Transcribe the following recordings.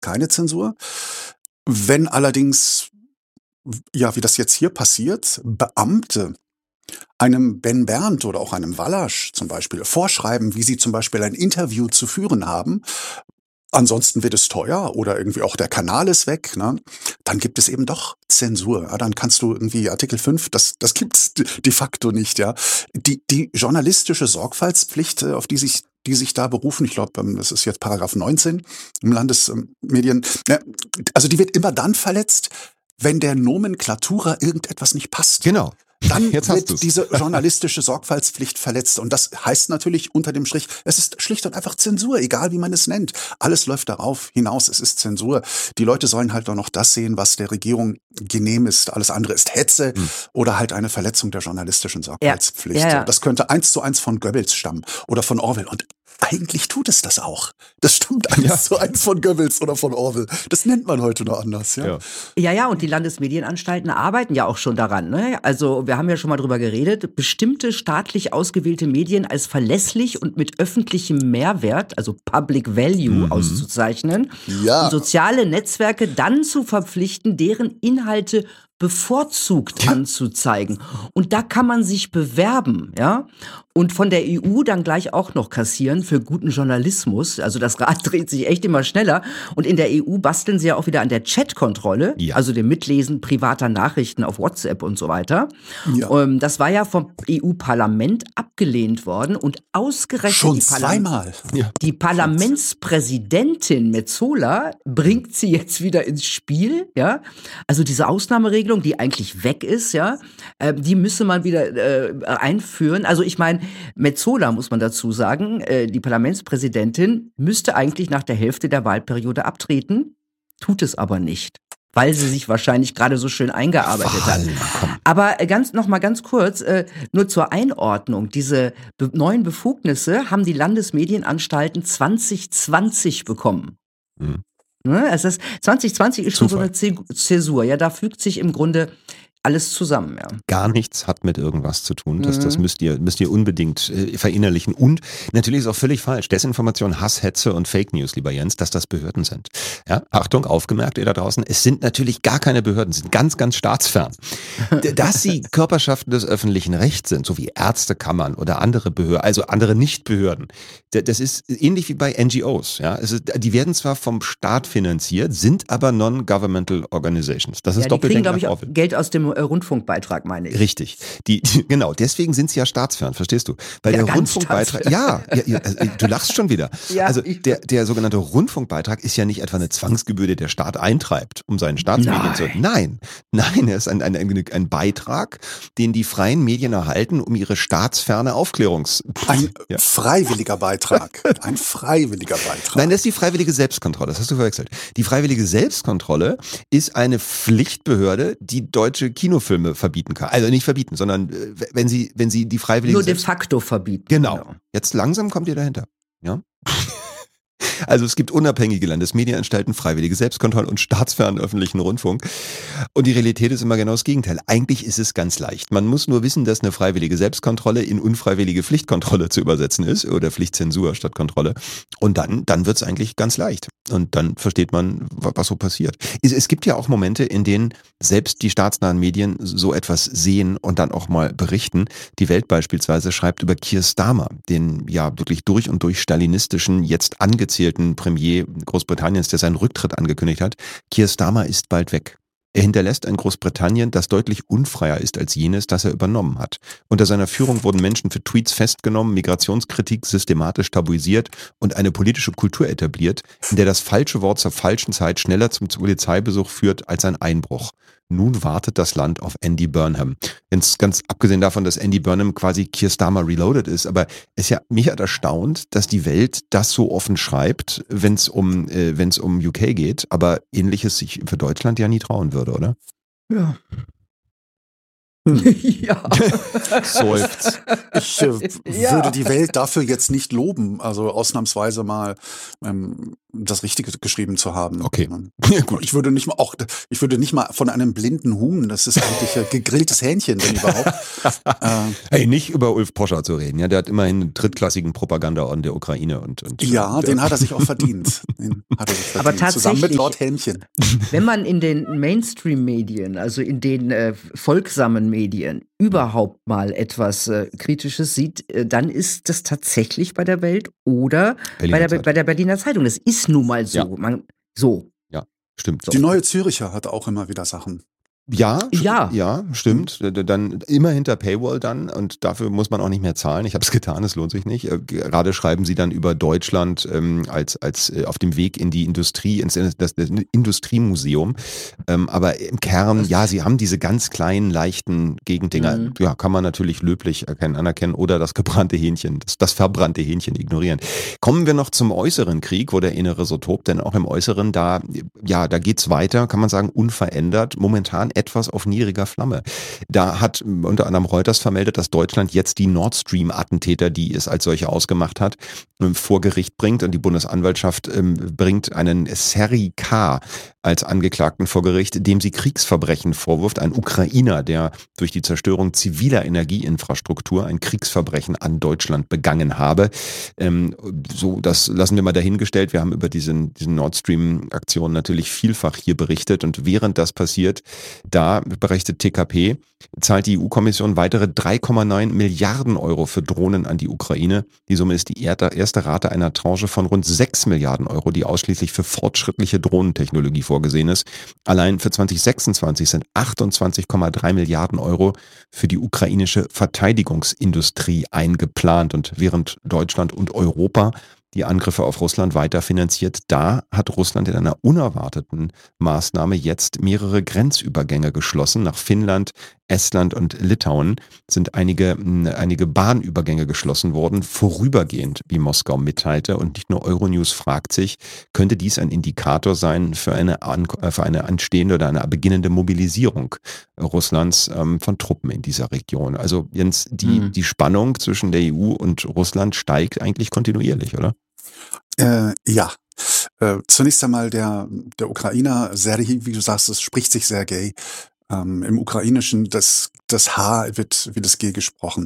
keine Zensur. Wenn allerdings, ja, wie das jetzt hier passiert, Beamte einem Ben Berndt oder auch einem Wallasch zum Beispiel vorschreiben, wie sie zum Beispiel ein Interview zu führen haben, ansonsten wird es teuer oder irgendwie auch der Kanal ist weg, ne? Dann gibt es eben doch Zensur. Ja, dann kannst du irgendwie Artikel 5, das gibt's de facto nicht, ja. Die journalistische Sorgfaltspflicht, auf die sich da berufen, ich glaube, das ist jetzt Paragraph 19 im Landesmedien, ja, also die wird immer dann verletzt, wenn der Nomenklatura irgendetwas nicht passt. Genau. Dann Jetzt hast du's. wird diese journalistische Sorgfaltspflicht verletzt. Und das heißt natürlich unter dem Strich, es ist schlicht und einfach Zensur, egal wie man es nennt. Alles läuft darauf hinaus, es ist Zensur. Die Leute sollen halt doch noch das sehen, was der Regierung genehm ist. Alles andere ist Hetze oder halt eine Verletzung der journalistischen Sorgfaltspflicht. Ja. Das könnte 1:1 von Goebbels stammen oder von Orwell. Und eigentlich tut es das auch. Das stammt 1:1 von Goebbels oder von Orwell. Das nennt man heute nur anders. Ja. Ja, und die Landesmedienanstalten arbeiten ja auch schon daran. Ne? Also wir haben ja schon mal drüber geredet, bestimmte staatlich ausgewählte Medien als verlässlich und mit öffentlichem Mehrwert, also Public Value, auszuzeichnen Ja. und soziale Netzwerke dann zu verpflichten, deren Inhalte bevorzugt anzuzeigen. Und da kann man sich bewerben, ja. Und von der EU dann gleich auch noch kassieren für guten Journalismus. Also das Rad dreht sich echt immer schneller. Und in der EU basteln sie ja auch wieder an der Chatkontrolle, also dem Mitlesen privater Nachrichten auf WhatsApp und so weiter. Ja. Das war ja vom EU-Parlament abgelehnt worden und ausgerechnet Schon zweimal. die Parlamentspräsidentin Metsola bringt sie jetzt wieder ins Spiel, ja. Also diese Ausnahmeregelung, die eigentlich weg ist, ja, die müsse man wieder einführen. Also ich meine, Metsola, muss man dazu sagen, die Parlamentspräsidentin müsste eigentlich nach der Hälfte der Wahlperiode abtreten, tut es aber nicht, weil sie sich wahrscheinlich gerade so schön eingearbeitet hat. Aber noch mal ganz kurz, nur zur Einordnung. Diese neuen Befugnisse haben die Landesmedienanstalten 2020 bekommen. Ne? Also 2020 ist schon so eine Zäsur. Ja, da fügt sich im Grunde alles zusammen, ja. Gar nichts hat mit irgendwas zu tun. Das müsst ihr unbedingt verinnerlichen. Und natürlich ist auch völlig falsch. Desinformation, Hass, Hetze und Fake News, lieber Jens, dass das Behörden sind. Ja, Achtung, aufgemerkt, ihr da draußen. Es sind natürlich gar keine Behörden, sind ganz, ganz staatsfern. Dass sie Körperschaften des öffentlichen Rechts sind, so wie Ärztekammern oder andere Behörden, also andere Nichtbehörden. Das ist ähnlich wie bei NGOs. Ja, die werden zwar vom Staat finanziert, sind aber Non-Governmental Organizations. Das ist die kriegen, Doppeldenken glaube ich, nach auch Orwell. Geld aus dem Rundfunkbeitrag, meine ich. Richtig. Genau, deswegen sind sie ja staatsfern, verstehst du? Weil Ja, der ganz Rundfunkbeitrag, du lachst schon wieder. Ja, Also der sogenannte Rundfunkbeitrag ist ja nicht etwa eine Zwangsgebühr, die der Staat eintreibt, um seinen Staatsmedien zu... Nein, er ist ein Beitrag, den die freien Medien erhalten, um ihre staatsferne Ein freiwilliger Beitrag. Ein freiwilliger Beitrag. Nein, das ist die freiwillige Selbstkontrolle, das hast du verwechselt. Die freiwillige Selbstkontrolle ist eine Pflichtbehörde, die deutsche Kinofilme verbieten kann. Also nicht verbieten, sondern wenn sie die freiwillige Nur de facto verbieten. Genau. Jetzt langsam kommt ihr dahinter. Ja. Also es gibt unabhängige Landesmedienanstalten, freiwillige Selbstkontrolle und staatsfernen öffentlichen Rundfunk. Und die Realität ist immer genau das Gegenteil. Eigentlich ist es ganz leicht. Man muss nur wissen, dass eine freiwillige Selbstkontrolle in unfreiwillige Pflichtkontrolle zu übersetzen ist oder Pflichtzensur statt Kontrolle. Und dann wird es eigentlich ganz leicht. Und dann versteht man, was so passiert. Es gibt ja auch Momente, in denen selbst die staatsnahen Medien so etwas sehen und dann auch mal berichten. Die Welt beispielsweise schreibt über Keir Starmer, den ja wirklich durch und durch stalinistischen, jetzt angezählten Premier Großbritanniens, der seinen Rücktritt angekündigt hat. Keir Starmer ist bald weg. Er hinterlässt ein Großbritannien, das deutlich unfreier ist als jenes, das er übernommen hat. Unter seiner Führung wurden Menschen für Tweets festgenommen, Migrationskritik systematisch tabuisiert und eine politische Kultur etabliert, in der das falsche Wort zur falschen Zeit schneller zum Polizeibesuch führt als ein Einbruch. Nun wartet das Land auf Andy Burnham. Ganz abgesehen davon, dass Andy Burnham quasi Keir Starmer reloaded ist, aber mich hat erstaunt, dass die Welt das so offen schreibt, wenn es um UK geht, aber Ähnliches sich für Deutschland ja nie trauen würde, oder? Ja. Ja. Seufzt. Ich würde die Welt dafür jetzt nicht loben, also ausnahmsweise mal. das Richtige geschrieben zu haben. Okay. Ja, gut. Ich würde nicht mal von einem blinden Huhn, das ist eigentlich gegrilltes Hähnchen, wenn überhaupt. Hey, nicht über Ulf Poscher zu reden. Ja, der hat immerhin einen drittklassigen Propagandaorden der Ukraine und ja, den hat er sich auch verdient. Aber tatsächlich, zusammen mit Lord Hähnchen. Wenn man in den Mainstream-Medien, also in den folgsamen Medien, überhaupt mal etwas Kritisches sieht, dann ist das tatsächlich bei der Welt oder Berliner bei der Berliner Zeitung. Das ist nun mal so. Ja. Stimmt. Die Neue Zürcher hat auch immer wieder Sachen. Ja, Ja. stimmt. Dann immer hinter Paywall dann und dafür muss man auch nicht mehr zahlen. Ich habe es getan, es lohnt sich nicht. Gerade schreiben sie dann über Deutschland als auf dem Weg in die Industrie, das Industriemuseum. Aber im Kern, ja, sie haben diese ganz kleinen, leichten Gegendinger. Ja, kann man natürlich löblich anerkennen oder das gebrannte Hähnchen, das verbrannte Hähnchen ignorieren. Kommen wir noch zum äußeren Krieg, wo der Innere so tobt, denn auch im Äußeren, da geht's weiter, kann man sagen, unverändert. Momentan etwas auf niedriger Flamme. Da hat unter anderem Reuters vermeldet, dass Deutschland jetzt die Nord Stream-Attentäter, die es als solche ausgemacht hat, vor Gericht bringt und die Bundesanwaltschaft bringt einen Seri K. als Angeklagten vor Gericht, dem sie Kriegsverbrechen vorwirft. Ein Ukrainer, der durch die Zerstörung ziviler Energieinfrastruktur ein Kriegsverbrechen an Deutschland begangen habe. Das lassen wir mal dahingestellt. Wir haben über diesen Nord Stream-Aktionen natürlich vielfach hier berichtet und während das passiert, da berichtet TKP, zahlt die EU-Kommission weitere 3,9 Milliarden Euro für Drohnen an die Ukraine. Die Summe ist die erste Rate einer Tranche von rund 6 Milliarden Euro, die ausschließlich für fortschrittliche Drohnentechnologie vorgesehen ist. Allein für 2026 sind 28,3 Milliarden Euro für die ukrainische Verteidigungsindustrie eingeplant. Und während Deutschland und Europa die Angriffe auf Russland weiter finanziert, da hat Russland in einer unerwarteten Maßnahme jetzt mehrere Grenzübergänge geschlossen. Nach Finnland, Estland und Litauen sind einige Bahnübergänge geschlossen worden, vorübergehend, wie Moskau mitteilte. Und nicht nur Euronews fragt sich, könnte dies ein Indikator sein für eine anstehende oder eine beginnende Mobilisierung Russlands von Truppen in dieser Region? Also Jens, die Spannung zwischen der EU und Russland steigt eigentlich kontinuierlich, oder? Ja. Zunächst einmal der Ukrainer, Serhij, wie du sagst, es spricht sich Sergej. Im Ukrainischen das H wird wie das G gesprochen.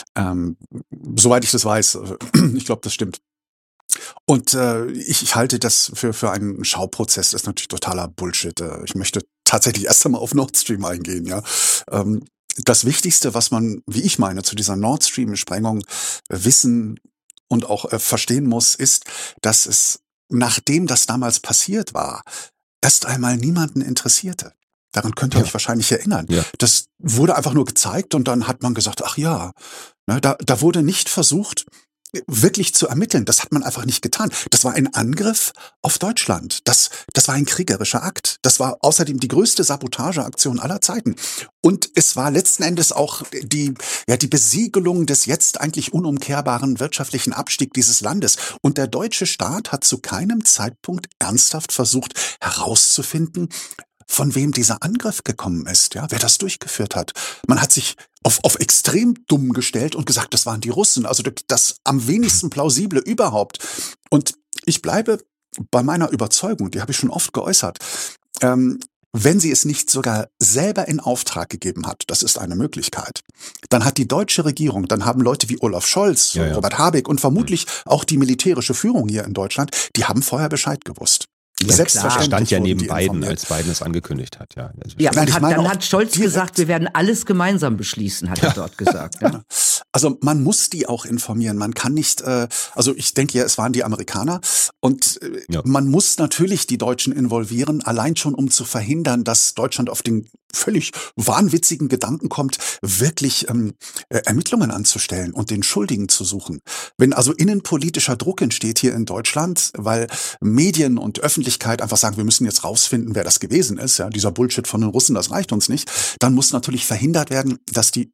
Soweit ich das weiß, ich glaube, das stimmt. Und ich halte das für einen Schauprozess, das ist natürlich totaler Bullshit. Ich möchte tatsächlich erst einmal auf Nord Stream eingehen, ja. Das Wichtigste, was man, wie ich meine, zu dieser Nord Stream-Sprengung wissen und auch verstehen muss, ist, dass es, nachdem das damals passiert war, erst einmal niemanden interessierte. Daran könnt ihr euch wahrscheinlich erinnern. Ja. Das wurde einfach nur gezeigt und dann hat man gesagt, ach ja, ne, da wurde nicht versucht, wirklich zu ermitteln. Das hat man einfach nicht getan. Das war ein Angriff auf Deutschland. Das war ein kriegerischer Akt. Das war außerdem die größte Sabotageaktion aller Zeiten. Und es war letzten Endes auch die Besiegelung des jetzt eigentlich unumkehrbaren wirtschaftlichen Abstiegs dieses Landes. Und der deutsche Staat hat zu keinem Zeitpunkt ernsthaft versucht herauszufinden, von wem dieser Angriff gekommen ist, ja, wer das durchgeführt hat. Man hat sich auf extrem dumm gestellt und gesagt, das waren die Russen, also das am wenigsten plausible überhaupt. Und ich bleibe bei meiner Überzeugung, die habe ich schon oft geäußert, wenn sie es nicht sogar selber in Auftrag gegeben hat, das ist eine Möglichkeit, dann hat die deutsche Regierung, dann haben Leute wie Olaf Scholz, Robert Habeck und vermutlich auch die militärische Führung hier in Deutschland, die haben vorher Bescheid gewusst. Ja, selbstverständlich. Stand ja neben Biden, als Biden es angekündigt hat. Ja, dann hat Scholz gesagt, wir werden alles gemeinsam beschließen, hat er dort gesagt. Ja. Also man muss die auch informieren. Man kann nicht, also ich denke ja, es waren die Amerikaner und man muss natürlich die Deutschen involvieren, allein schon um zu verhindern, dass Deutschland auf den völlig wahnwitzigen Gedanken kommt, wirklich Ermittlungen anzustellen und den Schuldigen zu suchen. Wenn also innenpolitischer Druck entsteht hier in Deutschland, weil Medien und Öffentlichkeit einfach sagen, wir müssen jetzt rausfinden, wer das gewesen ist, ja, dieser Bullshit von den Russen, das reicht uns nicht, dann muss natürlich verhindert werden, dass die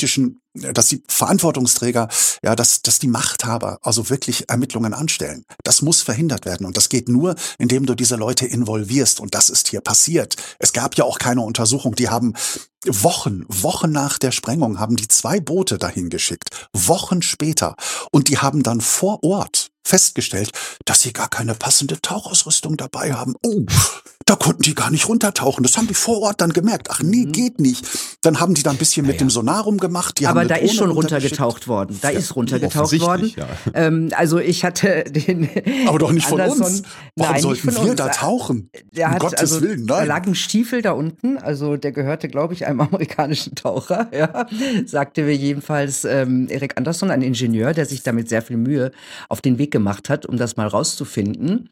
Verantwortungsträger, ja, dass die Machthaber also wirklich Ermittlungen anstellen. Das muss verhindert werden und das geht nur, indem du diese Leute involvierst und das ist hier passiert. Es gab ja auch keine Untersuchung, die haben Wochen nach der Sprengung haben die 2 Boote dahin geschickt, Wochen später und die haben dann vor Ort festgestellt, dass sie gar keine passende Tauchausrüstung dabei haben. Oh, da konnten die gar nicht runtertauchen. Das haben die vor Ort dann gemerkt. Ach nee, geht nicht. Dann haben die da ein bisschen mit dem Sonar rumgemacht. Die Aber haben da eine ist schon Drohne runtergetaucht worden. Da ist runtergetaucht worden. offensichtlich, ja. Also ich hatte den Aber doch nicht von Anderson, uns. Warum nein, sollten nicht von wir uns. da tauchen? Der Um hat, Gottes also, Willen, da nein. lag ein Stiefel da unten, also der gehörte, glaube ich, einem amerikanischen Taucher, ja, sagte mir jedenfalls Erik Anderson, ein Ingenieur, der sich damit sehr viel Mühe auf den Weg gemacht hat, um das mal rauszufinden.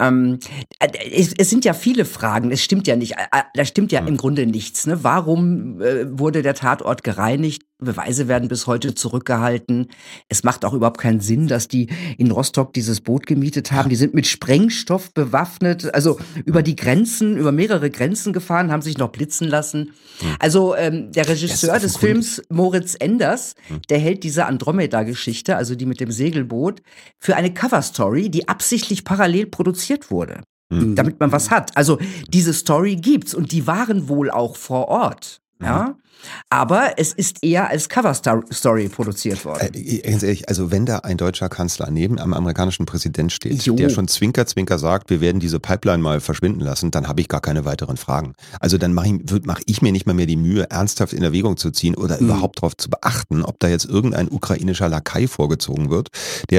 Es sind ja viele Fragen, es stimmt ja nicht, da stimmt ja im Grunde nichts. Ne? Warum wurde der Tatort gereinigt? Beweise werden bis heute zurückgehalten. Es macht auch überhaupt keinen Sinn, dass die in Rostock dieses Boot gemietet haben. Die sind mit Sprengstoff bewaffnet, also über die Grenzen, über mehrere Grenzen gefahren, haben sich noch blitzen lassen. Also der Regisseur des Films, Moritz Enders, der hält diese Andromeda-Geschichte, also die mit dem Segelboot, für eine Coverstory, die absichtlich parallel produziert wurde. Damit man was hat. Also diese Story gibt's und die waren wohl auch vor Ort. Ja, aber es ist eher als Cover-Story produziert worden. Ganz ehrlich, also wenn da ein deutscher Kanzler neben einem amerikanischen Präsident steht, der schon Zwinker sagt, wir werden diese Pipeline mal verschwinden lassen, dann habe ich gar keine weiteren Fragen. Also dann mache ich mir nicht mal mehr die Mühe, ernsthaft in Erwägung zu ziehen oder überhaupt darauf zu beachten, ob da jetzt irgendein ukrainischer Lakai vorgezogen wird.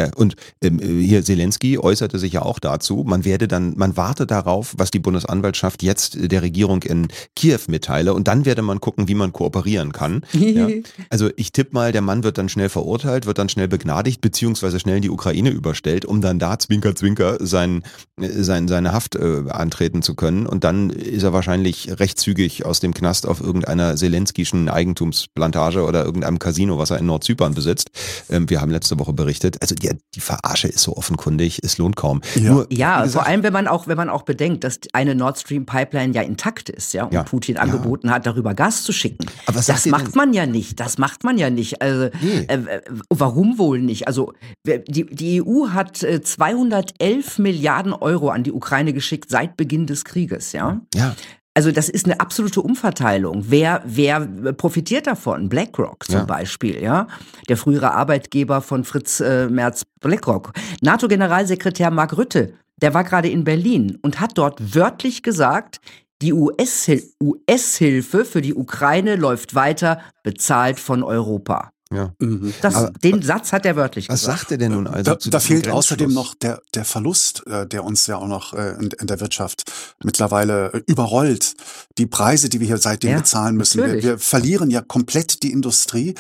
Hier Zelensky äußerte sich ja auch dazu, man warte darauf, was die Bundesanwaltschaft jetzt der Regierung in Kiew mitteile und dann werde man gucken, wie man kooperieren kann. Ja. Also ich tippe mal, der Mann wird dann schnell verurteilt, wird dann schnell begnadigt, beziehungsweise schnell in die Ukraine überstellt, um dann da Zwinker seine Haft antreten zu können. Und dann ist er wahrscheinlich recht zügig aus dem Knast auf irgendeiner zelenskischen Eigentumsplantage oder irgendeinem Casino, was er in Nordzypern besitzt. Wir haben letzte Woche berichtet. Also die Verarsche ist so offenkundig, es lohnt kaum. Ja. Nur, Ja, vor allem, wenn man auch bedenkt, dass eine Nord Stream Pipeline ja intakt ist, ja, und Ja. Putin angeboten hat, darüber Gas zu schicken. Aber was das sagt ihr macht denn? man ja nicht. Das macht man ja nicht. Also, Nee. warum wohl nicht? Also die EU hat 211 Milliarden Euro an die Ukraine geschickt seit Beginn des Krieges, ja. Ja. Also das ist eine absolute Umverteilung. Wer profitiert davon? BlackRock zum Ja. Beispiel, ja, der frühere Arbeitgeber von Fritz Merz, BlackRock. NATO-Generalsekretär Mark Rutte, der war gerade in Berlin und hat dort wörtlich gesagt, die US-Hilfe für die Ukraine läuft weiter, bezahlt von Europa. Ja. Den Satz hat er wörtlich Was gesagt. sagt er denn nun also zu Da diesem fehlt außerdem Grenzschluss? noch der Verlust, der uns ja auch noch in der Wirtschaft mittlerweile überrollt. Die Preise, die wir hier seitdem Ja, bezahlen müssen. natürlich. Wir verlieren ja komplett die Industrie.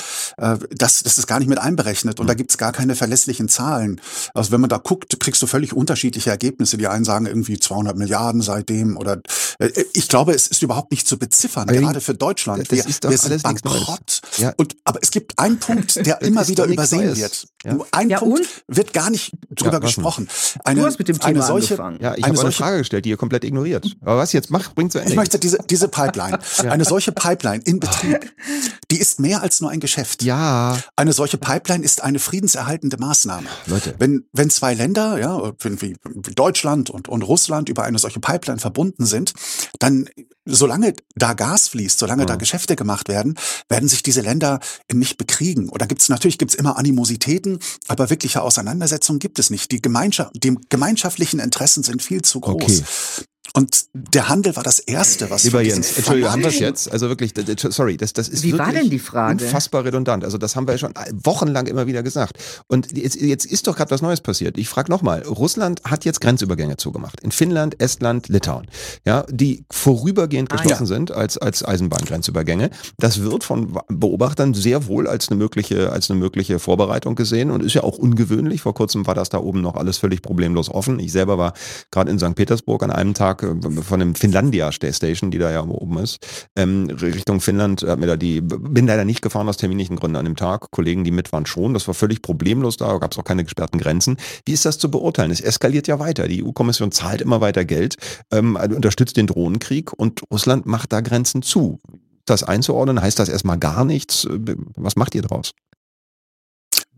Das ist gar nicht mit einberechnet und da gibt's gar keine verlässlichen Zahlen. Also wenn man da guckt, kriegst du völlig unterschiedliche Ergebnisse. Die einen sagen irgendwie 200 Milliarden seitdem oder ich glaube, es ist überhaupt nicht zu beziffern, Aber gerade für Deutschland. das ist doch wir sind alles nichts Neues. bankrott. Ja. Aber es gibt einen Punkt, der immer ist wieder doch nichts übersehen Neues. wird. Ja. Nur ein Ja, Punkt und? wird gar nicht drüber Ja, was denn? gesprochen. Du hast mit dem Thema angefangen. Ja, ich eine habe eine solche Frage gestellt, die ihr komplett ignoriert. Aber was jetzt? Bring zu Ende. Ich möchte diese Pipeline, eine solche Pipeline in Betrieb, die ist mehr als nur ein Geschäft. Ja. Eine solche Pipeline ist eine friedenserhaltende Maßnahme. Leute. Wenn zwei Länder, ja, wie Deutschland und Russland über eine solche Pipeline verbunden sind, dann, solange da Gas fließt, solange da Geschäfte gemacht werden sich diese Länder nicht bekriegen. Oder gibt's immer Animositäten, aber wirkliche Auseinandersetzungen gibt es nicht. Die gemeinschaftlichen Interessen sind viel zu groß. Okay. Und der Handel war das Erste, was... Lieber von diesen Jens, Entschuldigung, haben wir es fanatischen- jetzt? Also wirklich, sorry, das ist Wie war wirklich denn die Frage? unfassbar redundant. Also das haben wir schon wochenlang immer wieder gesagt. Und jetzt ist doch gerade was Neues passiert. Ich frage nochmal, Russland hat jetzt Grenzübergänge zugemacht. In Finnland, Estland, Litauen. Ja, die vorübergehend geschlossen sind als Eisenbahngrenzübergänge. Das wird von Beobachtern sehr wohl als eine mögliche Vorbereitung gesehen und ist ja auch ungewöhnlich. Vor kurzem war das da oben noch alles völlig problemlos offen. Ich selber war gerade in St. Petersburg an einem Tag von dem Finlandia Station, die da ja oben ist, Richtung Finnland, bin leider nicht gefahren aus terminlichen Gründen an dem Tag. Kollegen, die mit waren schon, das war völlig problemlos da, gab es auch keine gesperrten Grenzen. Wie ist das zu beurteilen? Es eskaliert ja weiter. Die EU-Kommission zahlt immer weiter Geld, unterstützt den Drohnenkrieg und Russland macht da Grenzen zu. Das einzuordnen, heißt das erstmal gar nichts? Was macht ihr draus?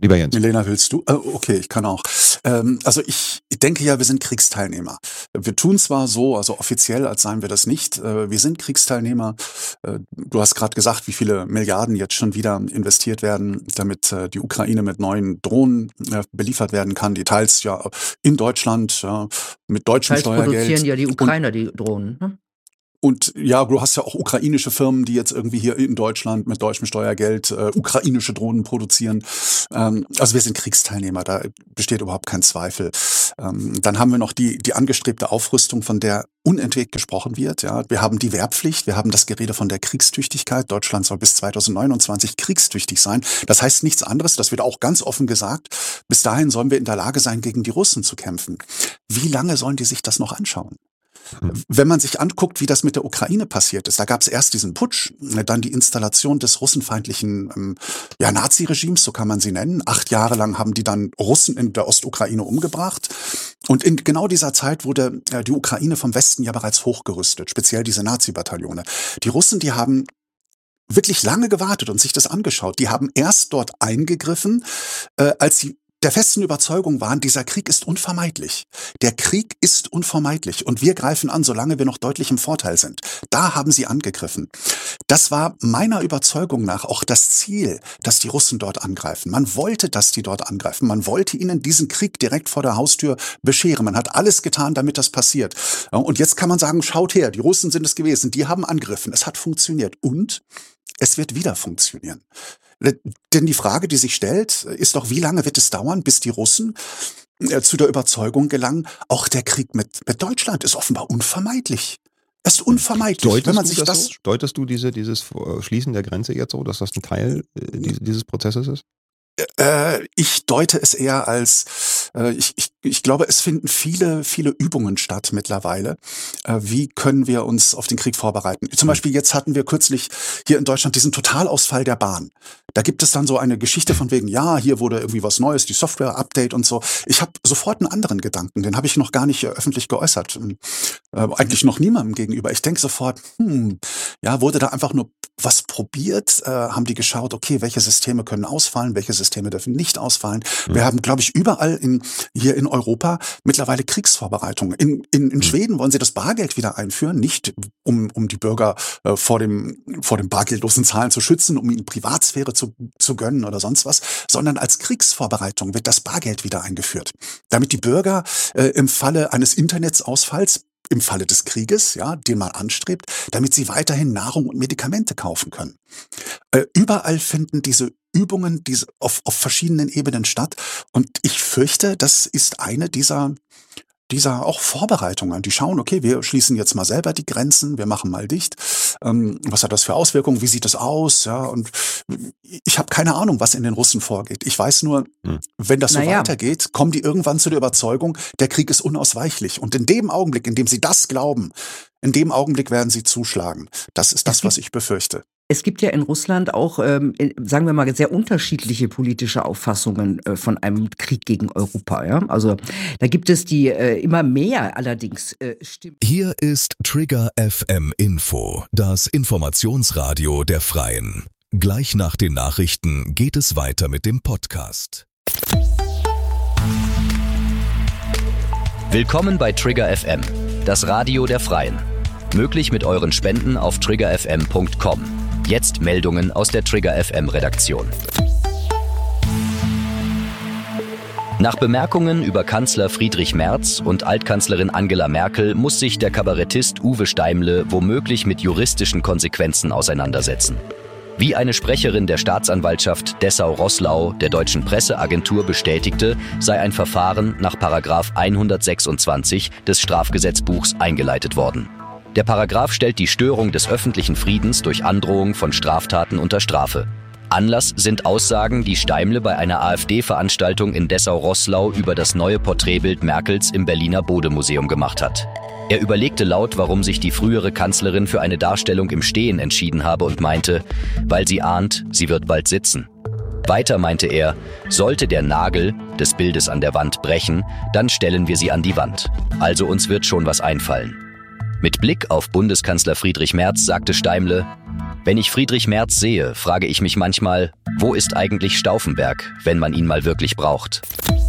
Lieber Jens. Milena, willst du? Okay, ich kann auch. Also ich denke ja, wir sind Kriegsteilnehmer. Wir tun zwar so, also offiziell, als seien wir das nicht. Wir sind Kriegsteilnehmer. Du hast gerade gesagt, wie viele Milliarden jetzt schon wieder investiert werden, damit die Ukraine mit neuen Drohnen beliefert werden kann. Die teils ja in Deutschland mit deutschem Steuergeld. Produzieren ja die Ukrainer die Drohnen. Ne? Und ja, du hast ja auch ukrainische Firmen, die jetzt irgendwie hier in Deutschland mit deutschem Steuergeld ukrainische Drohnen produzieren. Also wir sind Kriegsteilnehmer, da besteht überhaupt kein Zweifel. Dann haben wir noch die angestrebte Aufrüstung, von der unentwegt gesprochen wird. Ja, wir haben die Wehrpflicht, wir haben das Gerede von der Kriegstüchtigkeit. Deutschland soll bis 2029 kriegstüchtig sein. Das heißt nichts anderes, das wird auch ganz offen gesagt. Bis dahin sollen wir in der Lage sein, gegen die Russen zu kämpfen. Wie lange sollen die sich das noch anschauen? Wenn man sich anguckt, wie das mit der Ukraine passiert ist, da gab es erst diesen Putsch, dann die Installation des russenfeindlichen Nazi-Regimes, so kann man sie nennen. 8 Jahre lang haben die dann Russen in der Ostukraine umgebracht. Und in genau dieser Zeit wurde die Ukraine vom Westen ja bereits hochgerüstet, speziell diese Nazi-Bataillone. Die Russen, die haben wirklich lange gewartet und sich das angeschaut. Die haben erst dort eingegriffen, als sie der festen Überzeugung waren, dieser Krieg ist unvermeidlich. Der Krieg ist unvermeidlich und wir greifen an, solange wir noch deutlich im Vorteil sind. Da haben sie angegriffen. Das war meiner Überzeugung nach auch das Ziel, dass die Russen dort angreifen. Man wollte, dass die dort angreifen. Man wollte ihnen diesen Krieg direkt vor der Haustür bescheren. Man hat alles getan, damit das passiert. Und jetzt kann man sagen, schaut her, die Russen sind es gewesen, die haben angegriffen. Es hat funktioniert und es wird wieder funktionieren. Denn die Frage, die sich stellt, ist doch, wie lange wird es dauern, bis die Russen zu der Überzeugung gelangen, auch der Krieg mit Deutschland ist offenbar unvermeidlich. Es ist unvermeidlich. Deutest du dieses Schließen der Grenze jetzt so, dass das ein Teil dieses Prozesses ist? Ich deute es eher als, ich glaube, es finden viele Übungen statt mittlerweile. Wie können wir uns auf den Krieg vorbereiten? Zum Beispiel jetzt hatten wir kürzlich hier in Deutschland diesen Totalausfall der Bahn. Da gibt es dann so eine Geschichte von wegen, ja, hier wurde irgendwie was Neues, die Software-Update und so. Ich habe sofort einen anderen Gedanken, den habe ich noch gar nicht öffentlich geäußert. Eigentlich noch niemandem gegenüber. Ich denke sofort, wurde da einfach nur was probiert? Haben die geschaut, okay, welche Systeme können ausfallen, welche Systeme dürfen nicht ausfallen? Wir haben, glaube ich, überall hier in Europa mittlerweile Kriegsvorbereitungen. In Schweden wollen sie das Bargeld wieder einführen, nicht um die Bürger vor dem bargeldlosen Zahlen zu schützen, um ihnen Privatsphäre zu gönnen oder sonst was, sondern als Kriegsvorbereitung wird das Bargeld wieder eingeführt. Damit die Bürger im Falle eines Internetsausfalls, im Falle des Krieges, den man anstrebt, damit sie weiterhin Nahrung und Medikamente kaufen können. Überall finden diese Übungen auf verschiedenen Ebenen statt und ich fürchte, das ist eine dieser auch Vorbereitungen. Die schauen, okay, wir schließen jetzt mal selber die Grenzen, wir machen mal dicht. Was hat das für Auswirkungen? Wie sieht das aus? Ja, und ich habe keine Ahnung, was in den Russen vorgeht. Ich weiß nur, wenn das so weitergeht, kommen die irgendwann zu der Überzeugung, der Krieg ist unausweichlich. Und in dem Augenblick, in dem sie das glauben, in dem Augenblick werden sie zuschlagen. Das ist das, was ich befürchte. Es gibt ja in Russland auch, sagen wir mal, sehr unterschiedliche politische Auffassungen von einem Krieg gegen Europa. Ja? Also da gibt es die immer mehr allerdings Stimmen. Hier ist Trigger FM Info, das Informationsradio der Freien. Gleich nach den Nachrichten geht es weiter mit dem Podcast. Willkommen bei Trigger FM, das Radio der Freien. Möglich mit euren Spenden auf triggerfm.com. Jetzt Meldungen aus der Trigger FM Redaktion. Nach Bemerkungen über Kanzler Friedrich Merz und Altkanzlerin Angela Merkel muss sich der Kabarettist Uwe Steimle womöglich mit juristischen Konsequenzen auseinandersetzen. Wie eine Sprecherin der Staatsanwaltschaft Dessau-Roßlau der deutschen Presseagentur bestätigte, sei ein Verfahren nach § 126 des Strafgesetzbuchs eingeleitet worden. Der Paragraph stellt die Störung des öffentlichen Friedens durch Androhung von Straftaten unter Strafe. Anlass sind Aussagen, die Steimle bei einer AfD-Veranstaltung in Dessau-Roßlau über das neue Porträtbild Merkels im Berliner Bode-Museum gemacht hat. Er überlegte laut, warum sich die frühere Kanzlerin für eine Darstellung im Stehen entschieden habe und meinte, weil sie ahnt, sie wird bald sitzen. Weiter meinte er, sollte der Nagel des Bildes an der Wand brechen, dann stellen wir sie an die Wand. Also uns wird schon was einfallen. Mit Blick auf Bundeskanzler Friedrich Merz sagte Steimle, wenn ich Friedrich Merz sehe, frage ich mich manchmal, Wo ist eigentlich Stauffenberg, wenn man ihn mal wirklich braucht?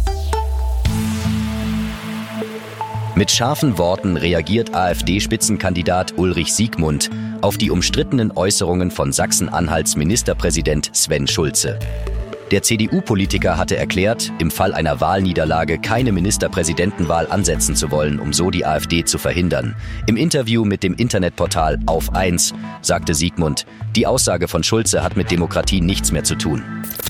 Mit scharfen Worten reagiert AfD-Spitzenkandidat Ulrich Siegmund auf die umstrittenen Äußerungen von Sachsen-Anhalts Ministerpräsident Sven Schulze. Der CDU-Politiker hatte erklärt, im Fall einer Wahlniederlage keine Ministerpräsidentenwahl ansetzen zu wollen, um so die AfD zu verhindern. Im Interview mit dem Internetportal Auf 1 sagte Siegmund, die Aussage von Schulze hat mit Demokratie nichts mehr zu tun.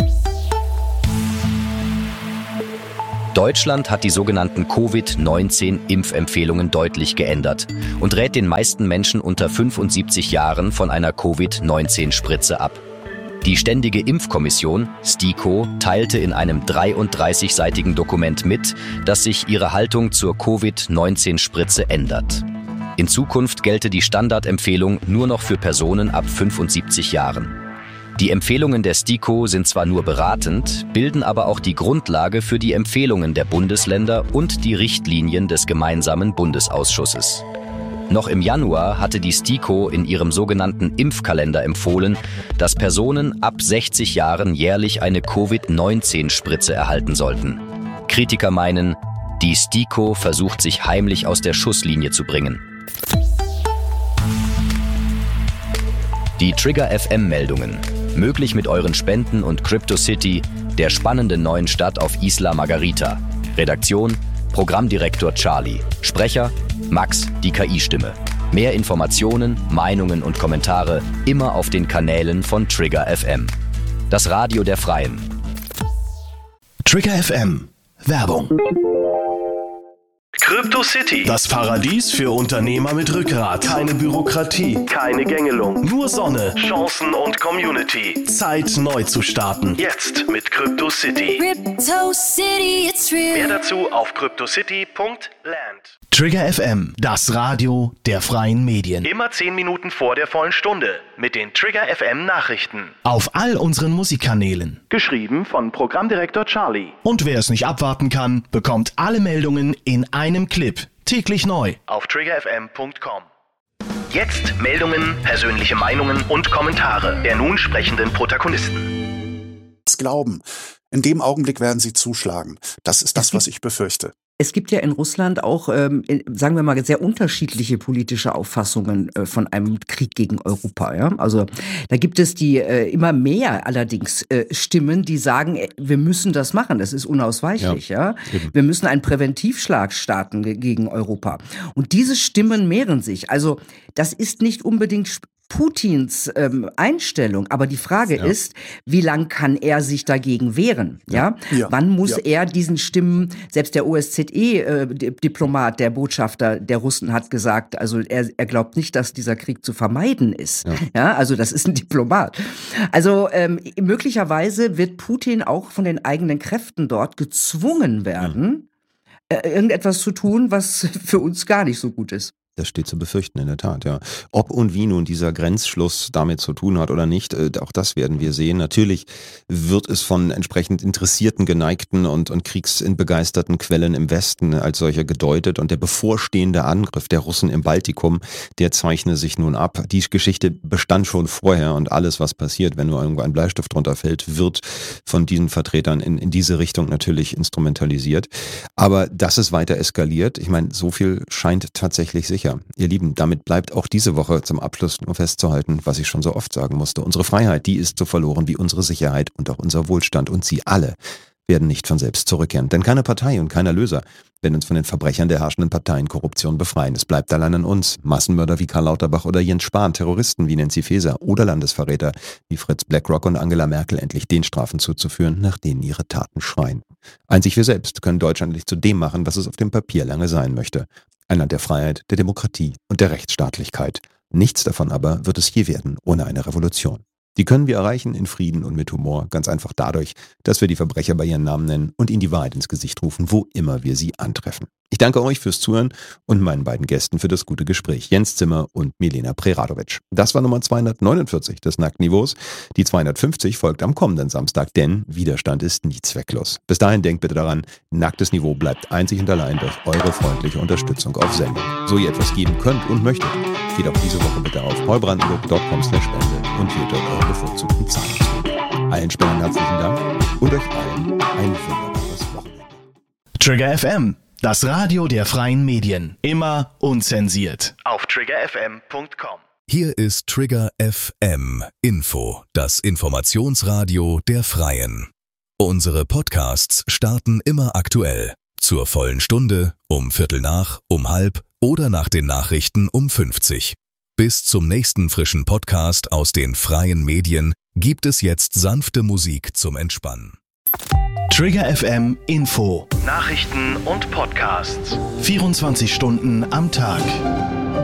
Deutschland hat die sogenannten Covid-19-Impfempfehlungen deutlich geändert und rät den meisten Menschen unter 75 Jahren von einer Covid-19-Spritze ab. Die Ständige Impfkommission, STIKO, teilte in einem 33-seitigen Dokument mit, dass sich ihre Haltung zur Covid-19-Spritze ändert. In Zukunft gelte die Standardempfehlung nur noch für Personen ab 75 Jahren. Die Empfehlungen der STIKO sind zwar nur beratend, bilden aber auch die Grundlage für die Empfehlungen der Bundesländer und die Richtlinien des gemeinsamen Bundesausschusses. Noch im Januar hatte die STIKO in ihrem sogenannten Impfkalender empfohlen, dass Personen ab 60 Jahren jährlich eine Covid-19-Spritze erhalten sollten. Kritiker meinen, die STIKO versucht sich heimlich aus der Schusslinie zu bringen. Die Trigger FM-Meldungen. Möglich mit euren Spenden und CryptoCity, der spannenden neuen Stadt auf Isla Margarita. Redaktion: Programmdirektor Charlie. Sprecher: Max, die KI-Stimme. Mehr Informationen, Meinungen und Kommentare immer auf den Kanälen von Trigger FM. Das Radio der Freien. Trigger FM. Werbung. CryptoCity, das Paradies für Unternehmer mit Rückgrat. Keine Bürokratie, keine Gängelung, nur Sonne, Chancen und Community. Zeit, neu zu starten. Jetzt mit CryptoCity. CryptoCity, it's real. Mehr dazu auf cryptocity.land. Trigger FM, das Radio der freien Medien. Immer 10 Minuten vor der vollen Stunde mit den Trigger FM Nachrichten. Auf all unseren Musikkanälen. Geschrieben von Programmdirektor Charlie. Und wer es nicht abwarten kann, bekommt alle Meldungen in einem Clip. Täglich neu. Auf triggerfm.com. Jetzt Meldungen, persönliche Meinungen und Kommentare der nun sprechenden Protagonisten. Glauben. In dem Augenblick werden sie zuschlagen. Das ist das, was ich befürchte. Es gibt ja in Russland auch, sagen wir mal, sehr unterschiedliche politische Auffassungen von einem Krieg gegen Europa. Ja? Also da gibt es die immer mehr allerdings Stimmen, die sagen, wir müssen das machen, das ist unausweichlich. Ja? Wir müssen einen Präventivschlag starten gegen Europa. Und diese Stimmen mehren sich. Also das ist nicht unbedingt Putins Einstellung, aber die Frage ist, wie lang kann er sich dagegen wehren? Ja? Wann muss er diesen Stimmen, selbst der OSZE-Diplomat, der Botschafter der Russen hat gesagt, also er glaubt nicht, dass dieser Krieg zu vermeiden ist. Ja, also das ist ein Diplomat. Also möglicherweise wird Putin auch von den eigenen Kräften dort gezwungen werden, irgendetwas zu tun, was für uns gar nicht so gut ist. Das steht zu befürchten, in der Tat, ja. Ob und wie nun dieser Grenzschluss damit zu tun hat oder nicht, auch das werden wir sehen. Natürlich wird es von entsprechend interessierten, geneigten und kriegsbegeisterten Quellen im Westen als solcher gedeutet. Und der bevorstehende Angriff der Russen im Baltikum, der zeichne sich nun ab. Die Geschichte bestand schon vorher und alles, was passiert, wenn nur irgendwo ein Bleistift drunter fällt, wird von diesen Vertretern in diese Richtung natürlich instrumentalisiert. Aber dass es weiter eskaliert, ich meine, so viel scheint tatsächlich sicher. Ihr Lieben, damit bleibt auch diese Woche zum Abschluss nur festzuhalten, was ich schon so oft sagen musste. Unsere Freiheit, die ist so verloren wie unsere Sicherheit und auch unser Wohlstand. Und sie alle werden nicht von selbst zurückkehren. Denn keine Partei und kein Erlöser werden uns von den Verbrechern der herrschenden Parteien Korruption befreien. Es bleibt allein an uns. Massenmörder wie Karl Lauterbach oder Jens Spahn, Terroristen wie Nancy Faeser oder Landesverräter wie Fritz Blackrock und Angela Merkel endlich den Strafen zuzuführen, nach denen ihre Taten schreien. Einzig wir selbst können Deutschland endlich zu dem machen, was es auf dem Papier lange sein möchte. Ein Land der Freiheit, der Demokratie und der Rechtsstaatlichkeit. Nichts davon aber wird es je werden ohne eine Revolution. Die können wir erreichen in Frieden und mit Humor, ganz einfach dadurch, dass wir die Verbrecher bei ihren Namen nennen und ihnen die Wahrheit ins Gesicht rufen, wo immer wir sie antreffen. Ich danke euch fürs Zuhören und meinen beiden Gästen für das gute Gespräch, Jens Zimmer und Milena Preradovic. Das war Nummer 249 des Nacktniveaus. Die 250 folgt am kommenden Samstag, denn Widerstand ist nie zwecklos. Bis dahin denkt bitte daran, nacktes Niveau bleibt einzig und allein durch eure freundliche Unterstützung auf Sendung. So ihr etwas geben könnt und möchtet, geht auch diese Woche bitte auf paulbrandenburg.com/spende und wählt dort eure bevorzugten Zahlungswege. Allen Spendern herzlichen Dank und euch allen ein wunderbares Wochenende. Trigger FM, das Radio der freien Medien. Immer unzensiert. Auf triggerfm.com. Hier ist Trigger FM Info, das Informationsradio der Freien. Unsere Podcasts starten immer aktuell. Zur vollen Stunde, um 13:15, um 13:30 oder nach den Nachrichten um 50. Bis zum nächsten frischen Podcast aus den freien Medien gibt es jetzt sanfte Musik zum Entspannen. Trigger FM Info. Nachrichten und Podcasts. 24 Stunden am Tag.